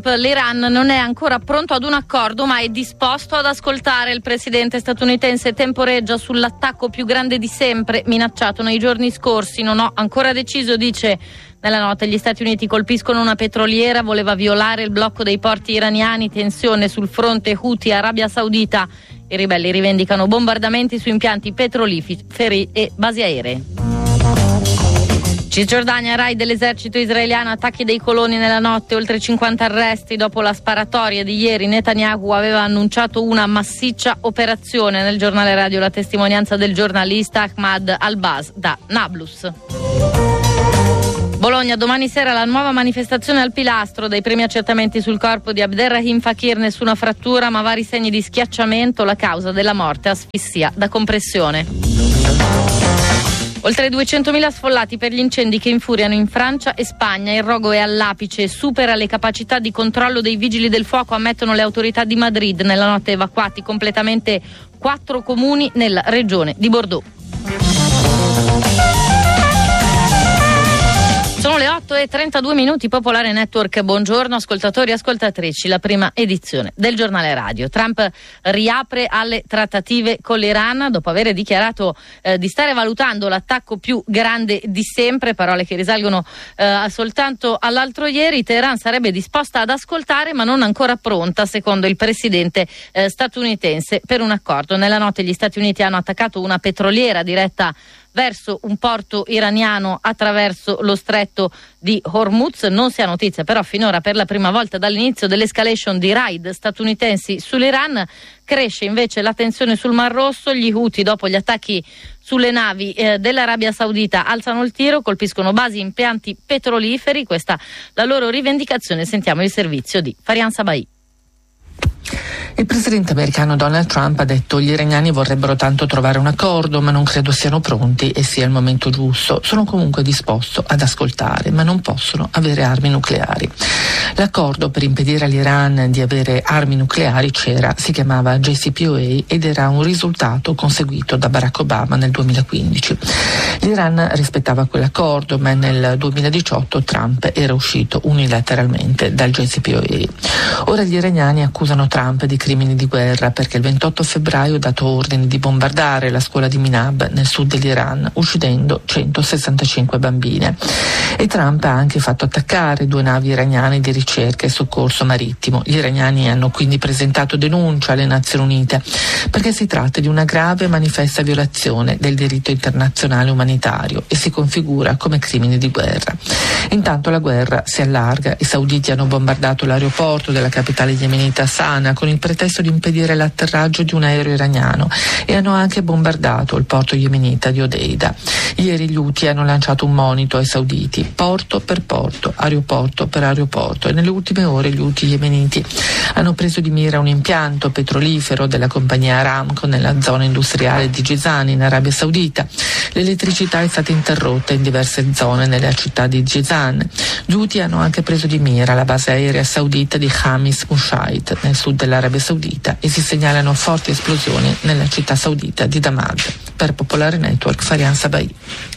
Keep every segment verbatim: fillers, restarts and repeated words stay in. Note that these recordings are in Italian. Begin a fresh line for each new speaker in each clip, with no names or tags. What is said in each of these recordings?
Trump, l'Iran non è ancora pronto ad un accordo, ma è disposto ad ascoltare. Il presidente statunitense temporeggia sull'attacco più grande di sempre minacciato nei giorni scorsi. Non ho ancora deciso, dice. Nella notte gli Stati Uniti colpiscono una petroliera, voleva violare il blocco dei porti iraniani, tensione sul fronte Houthi-Arabia Saudita. I ribelli rivendicano bombardamenti su impianti petroliferi e basi aeree. Cisgiordania, raid dell'esercito israeliano, attacchi dei coloni nella notte, oltre cinquanta arresti. Dopo la sparatoria di ieri, Netanyahu aveva annunciato una massiccia operazione. Nel giornale radio la testimonianza del giornalista Ahmad Al-Baz da Nablus. Bologna, domani sera la nuova manifestazione al Pilastro. Dai primi accertamenti sul corpo di Abderrahim Fakir nessuna frattura, ma vari segni di schiacciamento. La causa della morte, asfissia da compressione. Oltre duecentomila sfollati per gli incendi che infuriano in Francia e Spagna. Il rogo è all'apice e supera le capacità di controllo dei vigili del fuoco, ammettono le autorità di Madrid. Nella notte evacuati completamente quattro comuni nella regione di Bordeaux. Sono le otto e trentadue minuti, Popolare Network, buongiorno ascoltatori e ascoltatrici, la prima edizione del giornale radio. Trump riapre alle trattative con l'Iran dopo aver dichiarato eh, di stare valutando l'attacco più grande di sempre, parole che risalgono eh, soltanto all'altro ieri. Teheran sarebbe disposta ad ascoltare ma non ancora pronta, secondo il presidente eh, statunitense, per un accordo. Nella notte gli Stati Uniti hanno attaccato una petroliera diretta verso un porto iraniano attraverso lo stretto di Hormuz. Non si ha notizia però finora, per la prima volta dall'inizio dell'escalation di raid statunitensi sull'Iran. Cresce invece la tensione sul Mar Rosso. Gli Houthi, dopo gli attacchi sulle navi eh, dell'Arabia Saudita, alzano il tiro, colpiscono basi e impianti petroliferi. Questa la loro rivendicazione. Sentiamo il servizio di Farian Sabai.
Il presidente americano Donald Trump ha detto: gli iraniani vorrebbero tanto trovare un accordo, ma non credo siano pronti e sia il momento giusto. Sono comunque disposto ad ascoltare, ma non possono avere armi nucleari. L'accordo per impedire all'Iran di avere armi nucleari c'era, si chiamava J C P O A ed era un risultato conseguito da Barack Obama nel duemilaquindici. L'Iran rispettava quell'accordo, ma nel duemiladiciotto Trump era uscito unilateralmente dal J C P O A. Ora gli iraniani accusano Trump di crimini di guerra perché il ventotto febbraio ha dato ordine di bombardare la scuola di Minab nel sud dell'Iran, uccidendo centosessantacinque bambine. E Trump ha anche fatto attaccare due navi iraniane di ricerca e soccorso marittimo. Gli iraniani hanno quindi presentato denuncia alle Nazioni Unite perché si tratta di una grave e manifesta violazione del diritto internazionale umanitario e si configura come crimini di guerra. Intanto la guerra si allarga. I sauditi hanno bombardato l'aeroporto della capitale yemenita Sana con il pretesto di impedire l'atterraggio di un aereo iraniano e hanno anche bombardato il porto yemenita di Odeida. Ieri gli Houthi hanno lanciato un monito ai sauditi, porto per porto, aeroporto per aeroporto, e nelle ultime ore gli Houthi yemeniti hanno preso di mira un impianto petrolifero della compagnia Aramco nella zona industriale di Jizan in Arabia Saudita. L'elettricità è stata interrotta in diverse zone nella città di Jizan. Gli Houthi hanno anche preso di mira la base aerea saudita di Khamis Mushait nel sud dell'Arabia Saudita e si segnalano forti esplosioni nella città saudita di Damad. Per Popolare Network, Farian Sabai.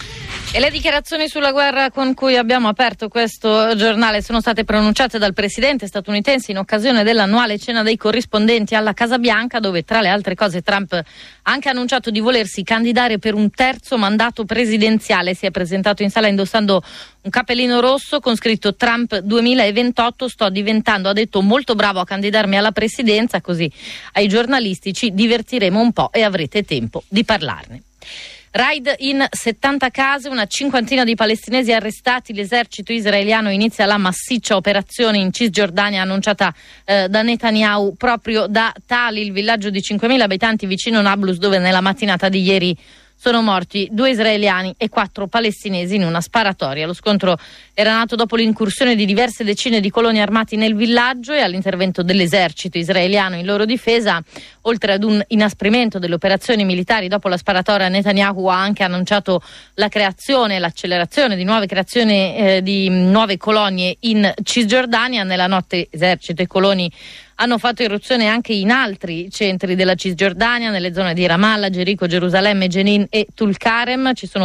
E le dichiarazioni sulla guerra con cui abbiamo aperto questo giornale sono state pronunciate dal presidente statunitense in occasione dell'annuale cena dei corrispondenti alla Casa Bianca, dove tra le altre cose Trump ha anche annunciato di volersi candidare per un terzo mandato presidenziale. Si è presentato in sala indossando un cappellino rosso con scritto Trump duemilaventotto, sto diventando, ha detto, molto bravo a candidarmi alla presidenza, così ai giornalisti ci divertiremo un po' e avrete tempo di parlarne. Raid in settanta case, una cinquantina di palestinesi arrestati. L'esercito israeliano inizia la massiccia operazione in Cisgiordania annunciata eh, da Netanyahu proprio da Tali, il villaggio di cinquemila abitanti vicino Nablus, dove nella mattinata di ieri sono morti due israeliani e quattro palestinesi in una sparatoria. Lo scontro era nato dopo l'incursione di diverse decine di coloni armati nel villaggio e all'intervento dell'esercito israeliano in loro difesa. Oltre ad un inasprimento delle operazioni militari dopo la sparatoria, Netanyahu ha anche annunciato la creazione e l'accelerazione di nuove creazioni eh, di nuove colonie in Cisgiordania. Nella notte esercito e coloni hanno fatto irruzione anche in altri centri della Cisgiordania, nelle zone di Ramallah, Gerico, Gerusalemme, Jenin e Tulkarem. Ci sono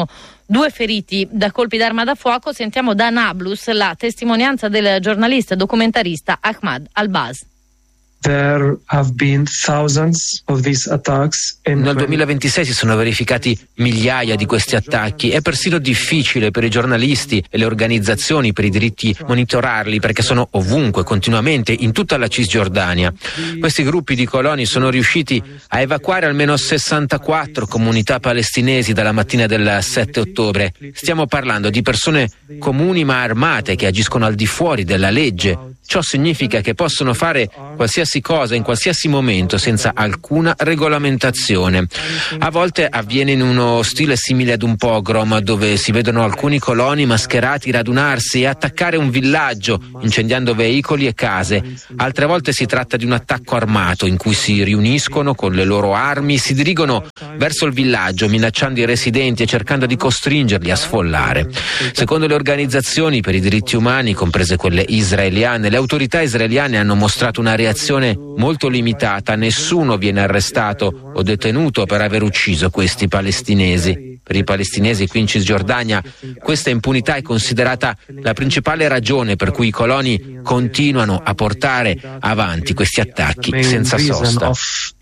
due feriti da colpi d'arma da fuoco. Sentiamo da Nablus la testimonianza del giornalista e documentarista Ahmad Al-Baz.
There have been thousands of these attacks in
Nel duemilaventisei si sono verificati migliaia di questi attacchi. È persino difficile per i giornalisti e le organizzazioni per i diritti monitorarli, perché sono ovunque, continuamente, in tutta la Cisgiordania. Questi gruppi di coloni sono riusciti a evacuare almeno sessantaquattro comunità palestinesi dalla mattina del sette ottobre. Stiamo parlando di persone comuni ma armate che agiscono al di fuori della legge. Ciò significa che possono fare qualsiasi cosa in qualsiasi momento senza alcuna regolamentazione. A volte avviene in uno stile simile ad un pogrom, dove si vedono alcuni coloni mascherati radunarsi e attaccare un villaggio, incendiando veicoli e case. Altre volte si tratta di un attacco armato in cui si riuniscono con le loro armi, si dirigono verso il villaggio minacciando i residenti e cercando di costringerli a sfollare. Secondo le organizzazioni per i diritti umani, comprese quelle israeliane, le autorità israeliane hanno mostrato una reazione molto limitata. Nessuno viene arrestato o detenuto per aver ucciso questi palestinesi. Per i palestinesi qui in Cisgiordania questa impunità è considerata la principale ragione per cui i coloni continuano a portare avanti questi attacchi senza sosta.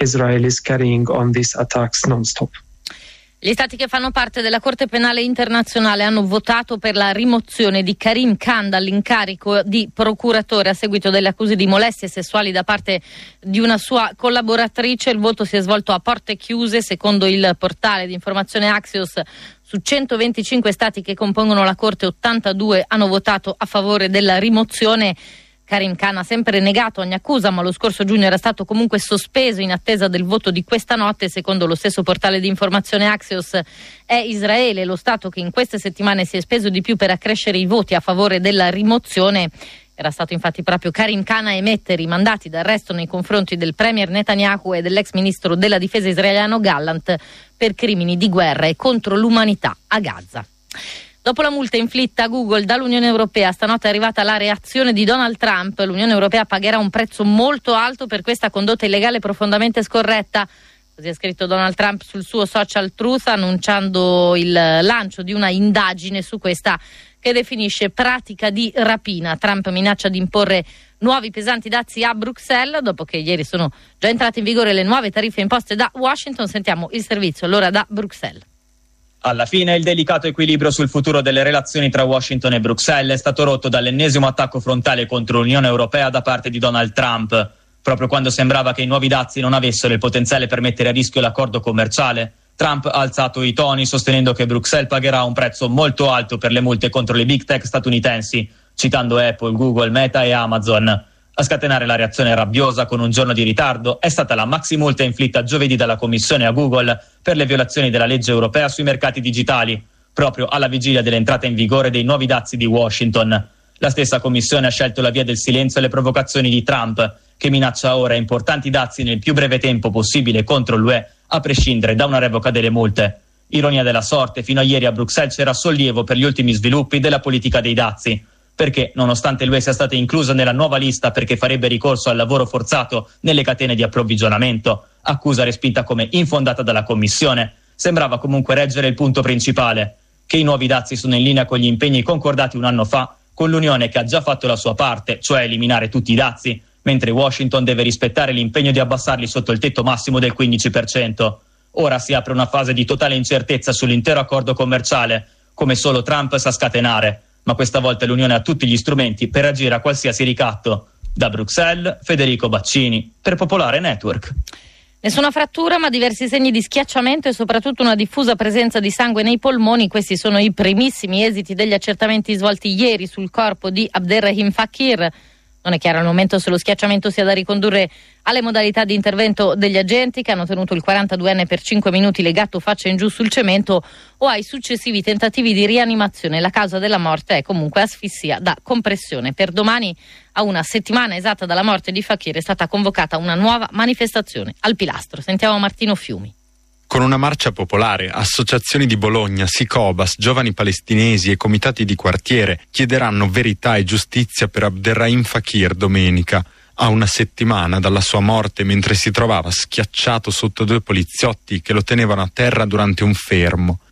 Gli stati che fanno parte della Corte Penale Internazionale hanno votato per la rimozione di Karim Khan dall'incarico di procuratore a seguito delle accuse di molestie sessuali da parte di una sua collaboratrice. Il voto si è svolto a porte chiuse. Secondo il portale di informazione Axios, su centoventicinque stati che compongono la Corte, ottantadue hanno votato a favore della rimozione. Karim Khan ha sempre negato ogni accusa, ma lo scorso giugno era stato comunque sospeso in attesa del voto di questa notte. Secondo lo stesso portale di informazione Axios, è Israele lo Stato che in queste settimane si è speso di più per accrescere i voti a favore della rimozione. Era stato infatti proprio Karim Khan a emettere i mandati d'arresto nei confronti del premier Netanyahu e dell'ex ministro della difesa israeliano Gallant per crimini di guerra e contro l'umanità a Gaza. Dopo la multa inflitta a Google dall'Unione Europea, stanotte è arrivata la reazione di Donald Trump. L'Unione Europea pagherà un prezzo molto alto per questa condotta illegale profondamente scorretta. Così ha scritto Donald Trump sul suo social Truth, annunciando il lancio di una indagine su questa che definisce pratica di rapina. Trump minaccia di imporre nuovi pesanti dazi a Bruxelles, dopo che ieri sono già entrate in vigore le nuove tariffe imposte da Washington. Sentiamo il servizio allora da Bruxelles.
Alla fine il delicato equilibrio sul futuro delle relazioni tra Washington e Bruxelles è stato rotto dall'ennesimo attacco frontale contro l'Unione Europea da parte di Donald Trump. Proprio quando sembrava che i nuovi dazi non avessero il potenziale per mettere a rischio l'accordo commerciale, Trump ha alzato i toni sostenendo che Bruxelles pagherà un prezzo molto alto per le multe contro le big tech statunitensi, citando Apple, Google, Meta e Amazon. A scatenare la reazione rabbiosa con un giorno di ritardo è stata la maximulta inflitta giovedì dalla Commissione a Google per le violazioni della legge europea sui mercati digitali, proprio alla vigilia dell'entrata in vigore dei nuovi dazi di Washington. La stessa Commissione ha scelto la via del silenzio alle provocazioni di Trump, che minaccia ora importanti dazi nel più breve tempo possibile contro l'U E, a prescindere da una revoca delle multe. Ironia della sorte, fino a ieri a Bruxelles c'era sollievo per gli ultimi sviluppi della politica dei dazi, perché nonostante l'U E sia stata inclusa nella nuova lista perché farebbe ricorso al lavoro forzato nelle catene di approvvigionamento, accusa respinta come infondata dalla Commissione, sembrava comunque reggere il punto principale, che i nuovi dazi sono in linea con gli impegni concordati un anno fa con l'Unione, che ha già fatto la sua parte, cioè eliminare tutti i dazi, mentre Washington deve rispettare l'impegno di abbassarli sotto il tetto massimo del quindici per cento. Ora si apre una fase di totale incertezza sull'intero accordo commerciale, come solo Trump sa scatenare, ma questa volta l'Unione ha tutti gli strumenti per agire a qualsiasi ricatto. Da Bruxelles, Federico Baccini, per Popolare Network.
Nessuna frattura, ma diversi segni di schiacciamento e soprattutto una diffusa presenza di sangue nei polmoni. Questi sono i primissimi esiti degli accertamenti svolti ieri sul corpo di Abderrahim Fakir. Non è chiaro al momento se lo schiacciamento sia da ricondurre alle modalità di intervento degli agenti che hanno tenuto il quarantaduenne per cinque minuti legato faccia in giù sul cemento o ai successivi tentativi di rianimazione. La causa della morte è comunque asfissia da compressione. Per domani, a una settimana esatta dalla morte di Fakir, è stata convocata una nuova manifestazione al Pilastro. Sentiamo Martino Fiumi.
Con una marcia popolare, associazioni di Bologna, Sicobas, giovani palestinesi e comitati di quartiere chiederanno verità e giustizia per Abderrahim Fakir domenica, a una settimana dalla sua morte mentre si trovava schiacciato sotto due poliziotti che lo tenevano a terra durante un fermo.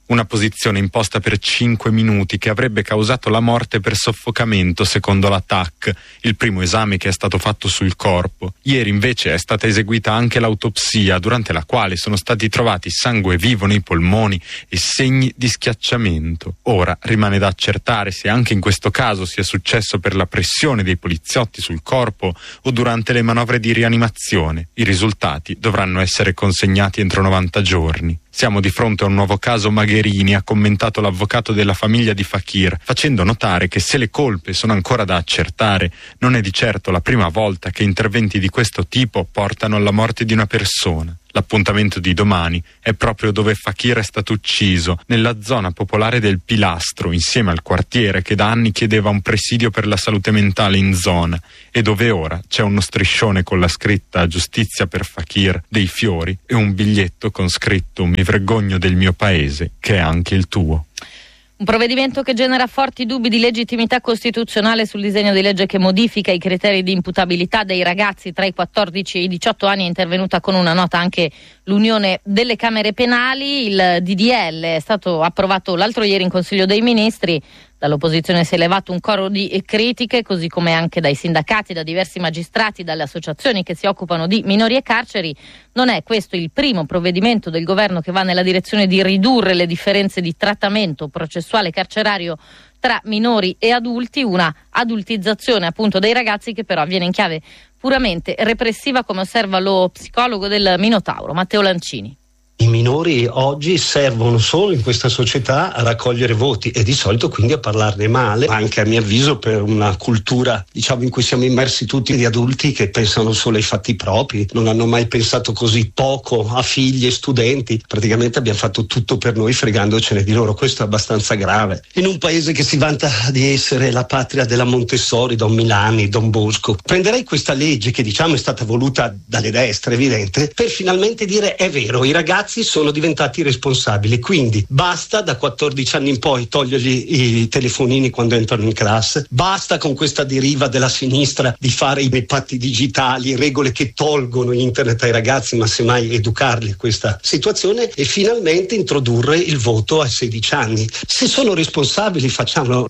Una posizione imposta per cinque minuti che avrebbe causato la morte per soffocamento, secondo la T A C, il primo esame che è stato fatto sul corpo. Ieri invece è stata eseguita anche l'autopsia, durante la quale sono stati trovati sangue vivo nei polmoni e segni di schiacciamento. Ora rimane da accertare se anche in questo caso sia successo per la pressione dei poliziotti sul corpo o durante le manovre di rianimazione. I risultati dovranno essere consegnati entro novanta giorni. Siamo di fronte a un nuovo caso Magherini, ha commentato l'avvocato della famiglia di Fakir, facendo notare che se le colpe sono ancora da accertare, non è di certo la prima volta che interventi di questo tipo portano alla morte di una persona. L'appuntamento di domani è proprio dove Fakir è stato ucciso, nella zona popolare del Pilastro, insieme al quartiere che da anni chiedeva un presidio per la salute mentale in zona, e dove ora c'è uno striscione con la scritta "Giustizia per Fakir", dei fiori e un biglietto con scritto "Mi vergogno del mio paese, che è anche il tuo".
Un provvedimento che genera forti dubbi di legittimità costituzionale sul disegno di legge che modifica i criteri di imputabilità dei ragazzi tra i quattordici e i diciotto anni. È intervenuta con una nota anche l'Unione delle Camere Penali. Il D D L è stato approvato l'altro ieri in Consiglio dei Ministri. Dall'opposizione si è levato un coro di critiche, così come anche dai sindacati, da diversi magistrati, dalle associazioni che si occupano di minori e carceri. Non è questo il primo provvedimento del governo che va nella direzione di ridurre le differenze di trattamento processuale carcerario tra minori e adulti, una adultizzazione appunto dei ragazzi che però avviene in chiave puramente repressiva, come osserva lo psicologo del Minotauro, Matteo Lancini.
I minori oggi servono solo in questa società a raccogliere voti e di solito quindi a parlarne male, anche a mio avviso per una cultura, diciamo, in cui siamo immersi tutti di adulti che pensano solo ai fatti propri, non hanno mai pensato così poco a figli e studenti, praticamente abbiamo fatto tutto per noi fregandocene di loro. Questo è abbastanza grave. In un paese che si vanta di essere la patria della Montessori, Don Milani, Don Bosco, prenderei questa legge che diciamo è stata voluta dalle destre, evidente, per finalmente dire è vero, i ragazzi sono diventati responsabili, quindi basta da quattordici anni in poi togliergli i telefonini quando entrano in classe, basta con questa deriva della sinistra di fare i patti digitali, regole che tolgono internet ai ragazzi, ma semmai educarli a questa situazione, e finalmente introdurre il voto a sedici anni. Se sono responsabili, facciamolo.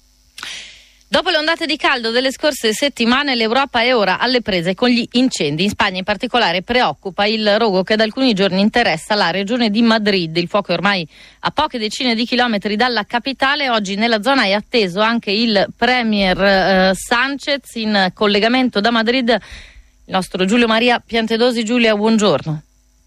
Dopo le ondate di caldo delle scorse settimane, l'Europa è ora alle prese con gli incendi. In Spagna in particolare preoccupa il rogo che da alcuni giorni interessa la regione di Madrid. Il fuoco è ormai a poche decine di chilometri dalla capitale. Oggi nella zona è atteso anche il premier eh, Sánchez in collegamento da Madrid. Il nostro Giulio Maria Piantedosi. Giulia, buongiorno.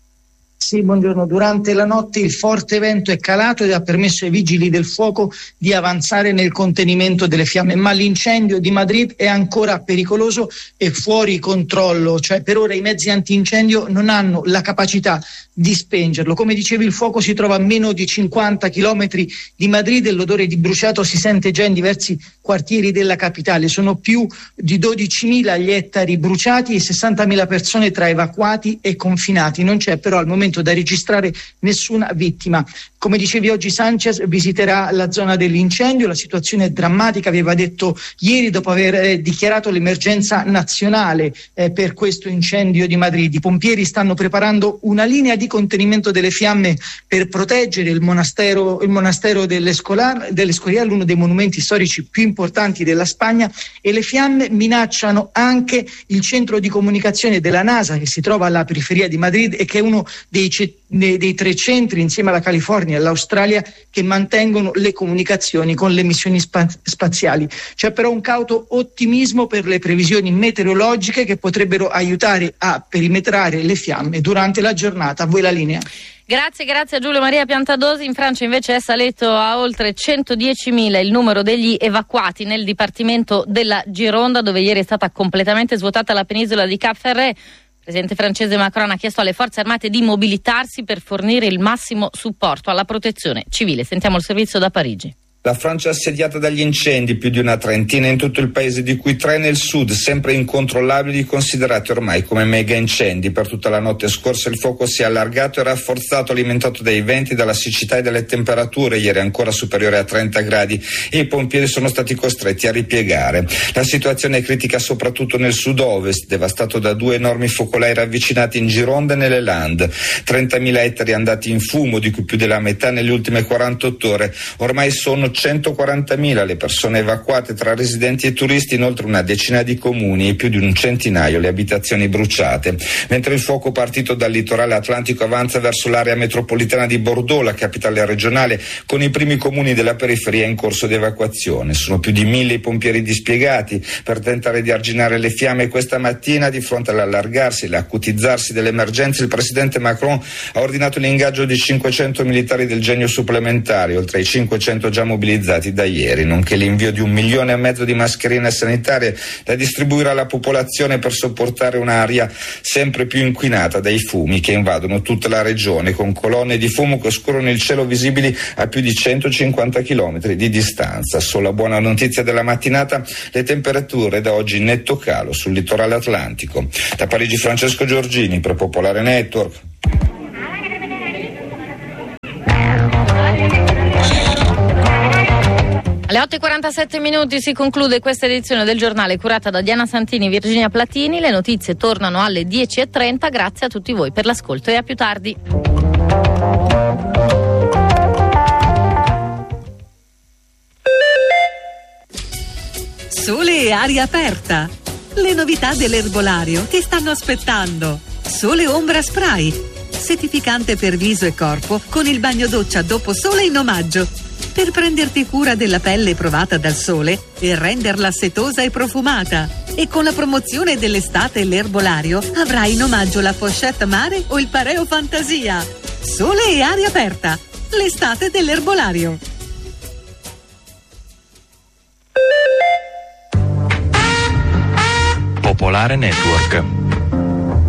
Sì, buongiorno. Durante la notte il forte vento è calato ed ha permesso ai vigili del fuoco di avanzare nel contenimento delle fiamme, ma l'incendio di Madrid è ancora pericoloso e fuori controllo, cioè per ora i mezzi antincendio non hanno la capacità di spengerlo. Come dicevi, il fuoco si trova a meno di cinquanta chilometri di Madrid e l'odore di bruciato si sente già in diversi quartieri della capitale. Sono più di dodicimila gli ettari bruciati e sessantamila persone tra evacuati e confinati. Non c'è però al momento da registrare nessuna vittima. Come dicevi, oggi Sánchez visiterà la zona dell'incendio. La situazione è drammatica, aveva detto ieri dopo aver eh, dichiarato l'emergenza nazionale eh, per questo incendio di Madrid. I pompieri stanno preparando una linea di contenimento delle fiamme per proteggere il monastero, il monastero dell'Escorial, dell'Escorial, uno dei monumenti storici più importanti della Spagna, e le fiamme minacciano anche il centro di comunicazione della NASA che si trova alla periferia di Madrid e che è uno dei, dei, dei tre centri insieme alla California e all'Australia che mantengono le comunicazioni con le missioni spa- spaziali. C'è però un cauto ottimismo per le previsioni meteorologiche che potrebbero aiutare a perimetrare le fiamme durante la giornata. A voi la linea.
Grazie, grazie a Giulio Maria Piantadosi. In Francia invece è salito a oltre centodiecimila il numero degli evacuati nel dipartimento della Gironda, dove ieri è stata completamente svuotata la penisola di Cap Ferret. Il presidente francese Macron ha chiesto alle forze armate di mobilitarsi per fornire il massimo supporto alla protezione civile. Sentiamo il servizio da Parigi.
La Francia è assediata dagli incendi, più di una trentina in tutto il paese, di cui tre nel sud, sempre incontrollabili, considerati ormai come mega incendi. Per tutta la notte scorsa il fuoco si è allargato e rafforzato, alimentato dai venti, dalla siccità e dalle temperature, ieri ancora superiore a trenta gradi, e i pompieri sono stati costretti a ripiegare. La situazione è critica soprattutto nel sud-ovest, devastato da due enormi focolai ravvicinati in Gironde e nelle Lande. trentamila ettari andati in fumo, di cui più della metà nelle ultime quarantotto ore. Ormai sono centoquarantamila le persone evacuate tra residenti e turisti in oltre una decina di comuni e più di un centinaio le abitazioni bruciate. Mentre il fuoco partito dal litorale atlantico avanza verso l'area metropolitana di Bordeaux, la capitale regionale, con i primi comuni della periferia in corso di evacuazione. Sono più di mille i pompieri dispiegati per tentare di arginare le fiamme. Questa mattina, di fronte all'allargarsi e l'acutizzarsi dell'emergenza, il presidente Macron ha ordinato l'ingaggio di cinquecento militari del genio supplementari, oltre ai cinquecento già mobilizzati mobilizzati da ieri, nonché l'invio di un milione e mezzo di mascherine sanitarie da distribuire alla popolazione per sopportare un'aria sempre più inquinata dai fumi che invadono tutta la regione, con colonne di fumo che oscurano il cielo visibili a più di centocinquanta chilometri di distanza. Sola buona notizia della mattinata: le temperature da oggi in netto calo sul litorale atlantico. Da Parigi, Francesco Giorgini per Popolare Network.
Alle otto e quarantasette minuti si conclude questa edizione del giornale curata da Diana Santini e Virginia Platini. Le notizie tornano alle dieci e trenta. Grazie a tutti voi per l'ascolto e a più tardi.
Sole e aria aperta. Le novità dell'erbolario ti stanno aspettando. Sole Ombra Spray, settificante per viso e corpo con il bagno doccia dopo sole in omaggio, per prenderti cura della pelle provata dal sole e renderla setosa e profumata. E con la promozione dell'estate l'erbolario avrai in omaggio la pochette mare o il pareo fantasia. Sole e aria aperta, l'estate dell'erbolario.
Popolare Network.